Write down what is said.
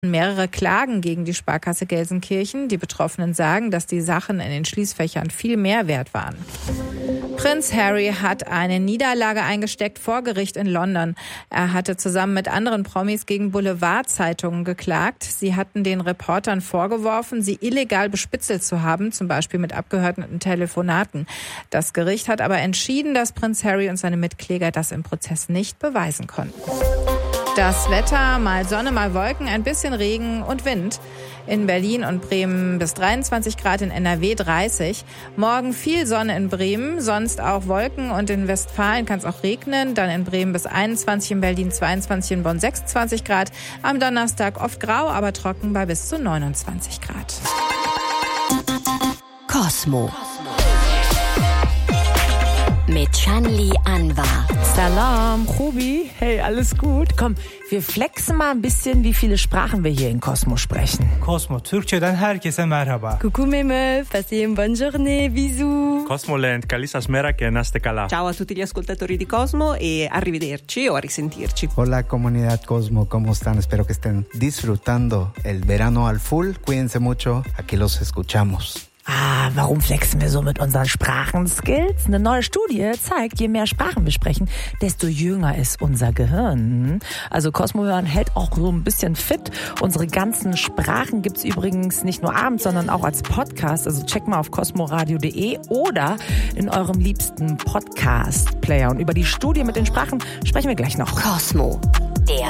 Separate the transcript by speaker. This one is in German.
Speaker 1: Mehrere Klagen gegen die Sparkasse Gelsenkirchen. Die Betroffenen sagen, dass die Sachen in den Schließfächern viel mehr wert waren. Prinz Harry hat eine Niederlage eingesteckt vor Gericht in London. Er hatte zusammen mit anderen Promis gegen Boulevardzeitungen geklagt. Sie hatten den Reportern vorgeworfen, sie illegal bespitzelt zu haben, zum Beispiel mit abgehörten Telefonaten. Das Gericht hat aber entschieden, dass Prinz Harry und seine Mitkläger das im Prozess nicht beweisen konnten. Das Wetter, mal Sonne, mal Wolken, ein bisschen Regen und Wind. In Berlin und Bremen bis 23 Grad, in NRW 30. Morgen viel Sonne in Bremen, sonst auch Wolken und in Westfalen kann es auch regnen. Dann in Bremen bis 21, in Berlin 22, in Bonn 26 Grad. Am Donnerstag oft grau, aber trocken bei bis zu 29 Grad.
Speaker 2: Cosmo. Mit Shanli Anwar.
Speaker 3: Salam, Ruby. Hey, alles gut? Komm, wir flexen mal ein bisschen, wie viele Sprachen wir hier in Cosmo sprechen.
Speaker 4: Cosmo, Türkçeden herkese merhaba.
Speaker 5: Coucou mes meufs, passez une bonne journée, bisous.
Speaker 6: Cosmoland, καλή σας μέρα και να είστε καλά.
Speaker 7: Ciao a tutti gli ascoltatori di Cosmo e arrivederci o a risentirci.
Speaker 8: Hola comunidad Cosmo, ¿cómo están? Espero que estén disfrutando el verano al full. Cuídense mucho, aquí los escuchamos.
Speaker 3: Warum flexen wir so mit unseren Sprachenskills? Eine neue Studie zeigt, je mehr Sprachen wir sprechen, desto jünger ist unser Gehirn. Also Cosmo hören hält auch so ein bisschen fit. Unsere ganzen Sprachen gibt's übrigens nicht nur abends, sondern auch als Podcast. Also check mal auf cosmoradio.de oder in eurem liebsten Podcast-Player. Und über die Studie mit den Sprachen sprechen wir gleich noch.
Speaker 2: Cosmo.